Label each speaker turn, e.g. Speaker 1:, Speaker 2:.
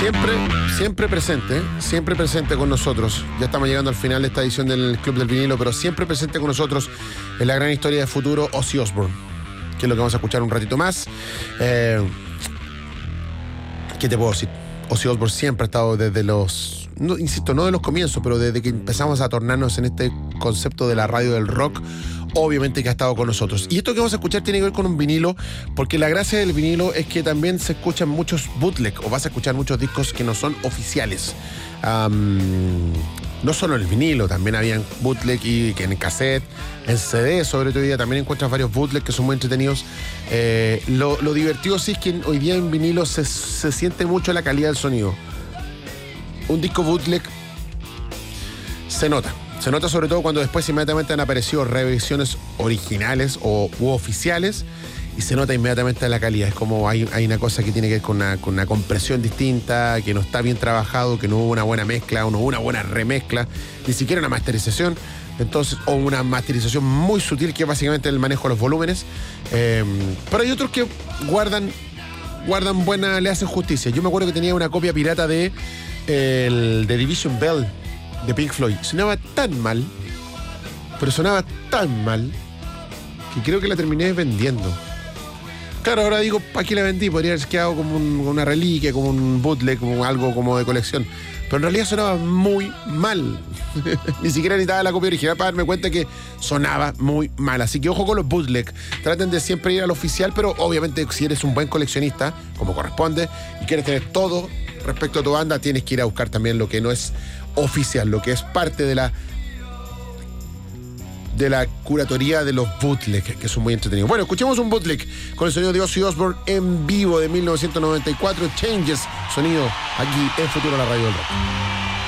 Speaker 1: Siempre presente con nosotros. Ya estamos llegando al final de esta edición del Club del Vinilo, pero siempre presente con nosotros en la gran historia de futuro, Ozzy Osbourne, que es lo que vamos a escuchar un ratito más. ¿Qué te puedo decir? Ozzy Osbourne siempre ha estado desde los, no, insisto, no de los comienzos, pero desde que empezamos a tornarnos en este concepto de la radio del rock, obviamente que ha estado con nosotros. Y esto que vamos a escuchar tiene que ver con un vinilo, porque la gracia del vinilo es que también se escuchan muchos bootleg, o vas a escuchar muchos discos que no son oficiales. No solo en el vinilo, también habían bootleg y que en cassette, en CD, sobre todo, también encuentras varios bootleg que son muy entretenidos. Lo divertido sí es que hoy día en vinilo se siente mucho la calidad del sonido. Un disco bootleg se nota sobre todo cuando después inmediatamente han aparecido revisiones originales u oficiales, y se nota inmediatamente la calidad. Es como hay una cosa que tiene que ver con una compresión distinta, que no está bien trabajado, que no hubo una buena mezcla, o no hubo una buena remezcla, ni siquiera una masterización. Entonces, o una masterización muy sutil, que es básicamente el manejo de los volúmenes. Pero hay otros que guardan buena, le hacen justicia. Yo me acuerdo que tenía una copia pirata de Division Bell de Pink Floyd. Sonaba tan mal, que creo que la terminé vendiendo. Claro, ahora digo, ¿para qué la vendí? Podría haber quedado como una reliquia, como un bootleg, como algo como de colección. Pero en realidad sonaba muy mal. Ni siquiera necesitaba la copia original para darme cuenta que sonaba muy mal. Así que ojo con los bootleg. Traten de siempre ir al oficial, pero obviamente si eres un buen coleccionista, como corresponde, y quieres tener todo respecto a tu banda, tienes que ir a buscar también lo que no es oficial, lo que es parte de la curatoría de los bootleg, que son muy entretenidos. Bueno, escuchemos un bootleg con el sonido de Ozzy Osbourne en vivo de 1994, Changes, sonido aquí en Futuro, la radio del rock.